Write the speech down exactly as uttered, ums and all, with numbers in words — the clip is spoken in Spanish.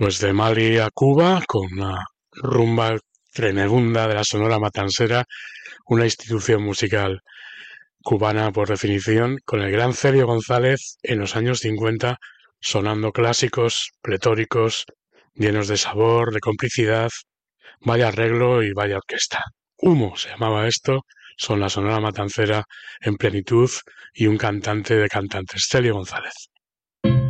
Pues de Mali a Cuba, con una rumba tremenda de la Sonora Matancera, una institución musical cubana por definición, con el gran Celio González en los años cincuenta, sonando clásicos, pletóricos, llenos de sabor, de complicidad, vaya arreglo y vaya orquesta. Humo se llamaba esto, son la Sonora Matancera en plenitud y un cantante de cantantes, Celio González.